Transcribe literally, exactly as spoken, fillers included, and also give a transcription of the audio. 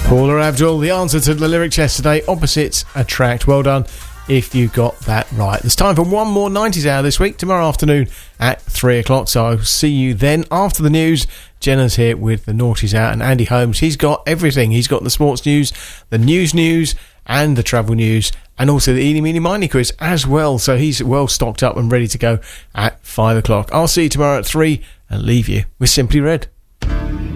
Paula Abdul, the answer to the lyrics yesterday, opposites attract. Well done if you got that right. There's time for one more nineties hour this week, tomorrow afternoon at three o'clock, so I'll see you then. After the news, Jenna's here with the Naughties Out, and Andy Holmes, he's got everything. He's got the sports news, the news news, and the travel news, and also the Eeny Meeny Miny quiz as well, so he's well stocked up and ready to go at five o'clock. I'll see you tomorrow at three and leave you with Simply Red.